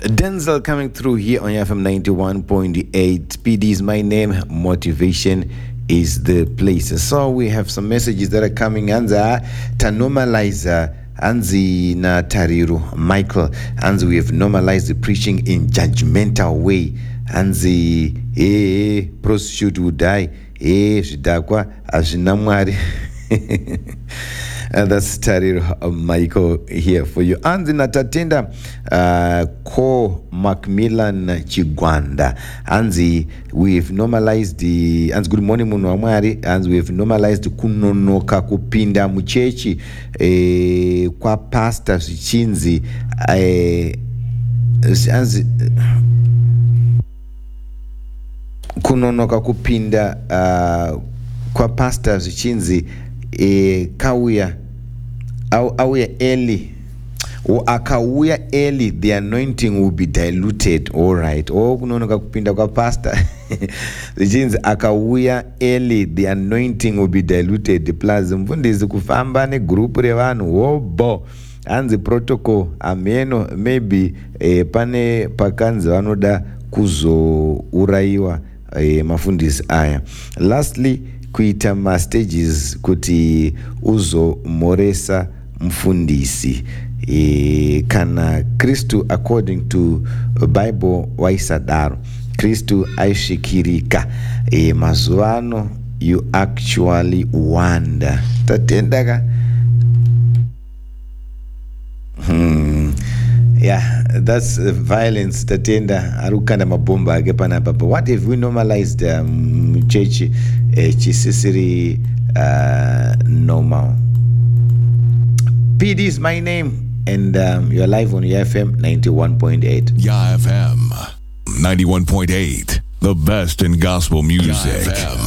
Denzel coming through here on FM 91.8. PD is my name. Motivation is the place. So we have some messages that are coming. Anza tanomaliza Anzi na Tariru Michael. Anzi, we have normalized the preaching in judgmental way. Anzi prostitute would die. Shidakwa Ajinamwari. That's Tariru Michael here for you. Anzi natatenda Ko Macmillan Chigwanda. Anzi, we've normalized the Anzi, good morning Munwamwari. Anzi, we've normalized the kunonoka kupinda muchechi kwa pastor Chinzi Anzi kunonoka kupinda kwa pastor Chinzi kauya auya early or akauya early, the anointing will be diluted. All right. Kunonoka kupinda kwa pastor the jeans akauya early, the anointing will be diluted. Plus mfundisi kufamba ne group revanu wobo anzi protocol ameno maybe pane pakanzi vanoda kuzo uraiwa mafundisi aya. Lastly, kuita ma stages kuti uzo moresa mfundisi kana Kristu according to Bible waisadaro Kristu aishikirika mazuano you actually wonder tatendaka yeah, that's violence tatenda arukanda mabomba agepana papa. What if we normalized church chisisiri normal? PD is my name, and you're live on FM 91.8. FM 91.8, the best in gospel music.